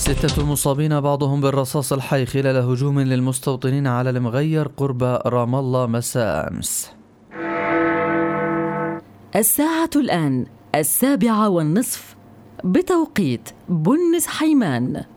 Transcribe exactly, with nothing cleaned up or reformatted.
ستة مصابين بعضهم بالرصاص الحي خلال هجوم للمستوطنين على المغير قرب رام الله مساء أمس. الساعة الآن السابعة والنصف بتوقيت بنس حيمان.